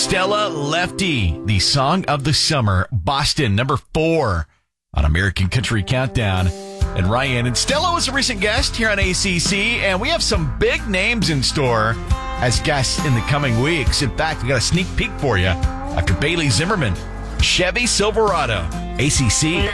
Stella Lefty, the song of the summer. Boston, number 4 on American Country Countdown. And Ryan and Stella was a recent guest here on ACC, and we have some big names in store as guests in the coming weeks. In fact, we got a sneak peek for you after Bailey Zimmerman, Chevy Silverado, ACC.